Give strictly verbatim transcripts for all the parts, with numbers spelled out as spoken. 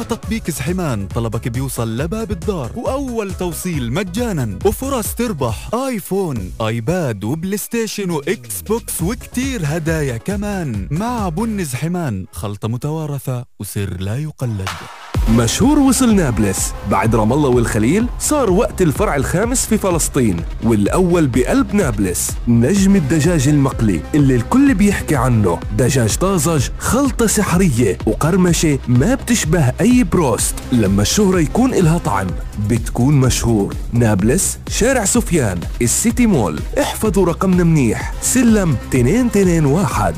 تطبيق زحمان طلبك بيوصل لباب الدار، وأول توصيل مجانا، وفرص تربح آيفون، آيباد، وبلاي ستيشن، وإكس بوكس، وكتير هدايا كمان. مع بن زحمان، خلطة متوارثة وسر لا يقلد. مشهور وصل نابلس. بعد رام الله والخليل صار وقت الفرع الخامس في فلسطين، والأول بقلب نابلس. نجم الدجاج المقلي اللي الكل بيحكي عنه، دجاج طازج، خلطة سحرية وقرمشة ما بتشبه أي بروست. لما الشهرة يكون إلها طعم بتكون مشهور. نابلس، شارع سفيان، السيتي مول. احفظوا رقمنا منيح، سلم اثنين اثنين واحد.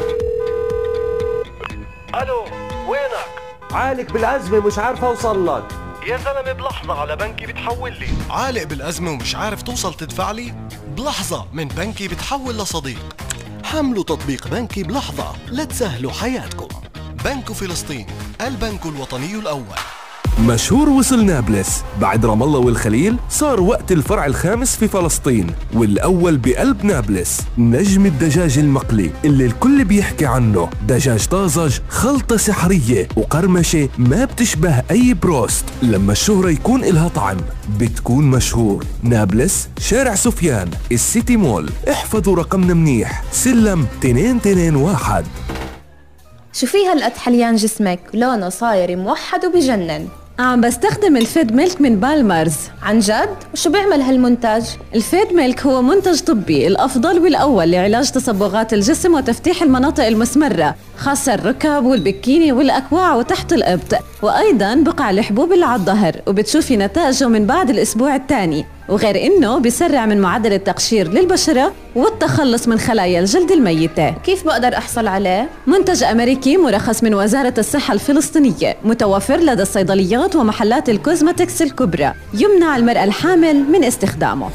الو، وينك؟ عالق بالأزمة مش عارف أوصل لك. يا زلمة بلحظة على بنكي بتحول لي. عالق بالأزمة ومش عارف توصل تدفع لي؟ بلحظة من بنكي بتحول لصديق. حملوا تطبيق بنكي بلحظة لتسهلوا حياتكم. بنك فلسطين، البنك الوطني الأول. مشهور وصل نابلس. بعد رام الله والخليل صار وقت الفرع الخامس في فلسطين، والأول بقلب نابلس. نجم الدجاج المقلي اللي الكل بيحكي عنه، دجاج طازج، خلطة سحرية وقرمشة ما بتشبه أي بروست. لما الشهرة يكون إلها طعم بتكون مشهور. نابلس، شارع سفيان، السيتي مول. احفظوا رقمنا منيح، سلم اثنين اثنين واحد. شو في هالقد حليان جسمك؟ لونه صاير موحد وبجنن. عم بستخدم الفيد ميلك من بالمرز. عن جد؟ وشو بيعمل هالمنتج؟ الفيد ميلك هو منتج طبي الأفضل والأول لعلاج تصبغات الجسم وتفتيح المناطق المسمرة، خاصة الركب والبكيني والأكواع وتحت الإبط، وأيضاً بقع الحبوب اللي على الظهر، وبتشوفي نتائجه من بعد الأسبوع الثاني. وغير إنه بيسرع من معدل التقشير للبشرة والتخلص من خلايا الجلد الميتة. كيف بقدر أحصل عليه؟ منتج أمريكي مرخص من وزارة الصحة الفلسطينية، متوفر لدى الصيدليات ومحلات الكوزماتكس الكبرى، يمنع المرأة الحامل من استخدامه.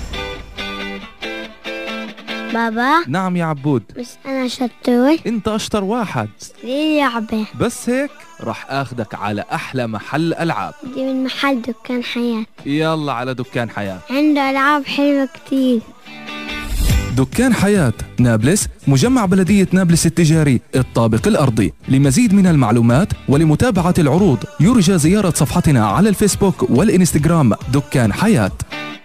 بابا. نعم يا عبود. بس أنا شطور. أنت أشطر واحد. ليه لعبة؟ بس هيك رح أخدك على أحلى محل ألعاب. دي من محل دكان حياة. يلا على دكان حياة، عنده ألعاب حلوة كتير. دكان حياة نابلس، مجمع بلدية نابلس التجاري، الطابق الأرضي. لمزيد من المعلومات ولمتابعة العروض يرجى زيارة صفحتنا على الفيسبوك والإنستغرام دكان حياة.